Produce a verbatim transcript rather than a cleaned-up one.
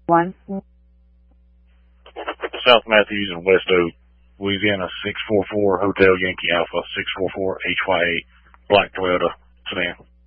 One. South Matthews and West Oak, Louisiana, six four four Hotel Yankee Alpha, six four four H Y A, black Toyota sedan.